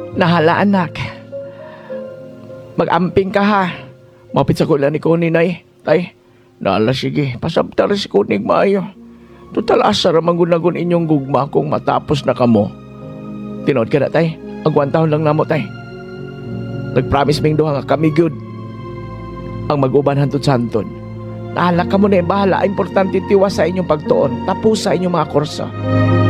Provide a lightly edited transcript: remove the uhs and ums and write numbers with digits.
Nahala anak. Mag-amping ka ha. Mapit sa kulang ni Kunin ay. Tay, nala sige. Pasabta rin si Kuning maayo. Total asar manggunagon inyong gugma kung matapos na kamo. Tinood ka na tay. Agwan taon lang namo tay. Nag-promise ming duha nga kami good. Ang mag-uban hantod sa hantod. Nahala ka mo na bahala. Importante tiwa sa inyong pagtuon. Tapos sa inyong mga kursa.